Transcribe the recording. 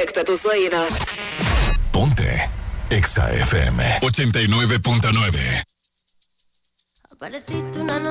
Conecta tus oídos. Ponte Exa FM 89.9. Apareciste una noche